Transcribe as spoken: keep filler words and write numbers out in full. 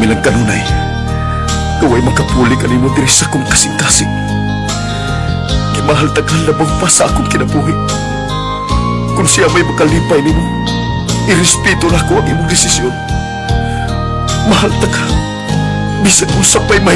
nami lang kanunay. Kaway makapuli ka nimo diri sa akong kasing-kasing. Kimahal tagal na pa sa akong kinabuhi. Kung siya may makalipay nimo, irespeto na ko ang imong desisyon. Mahal ta ka. Bisag usap pa'y may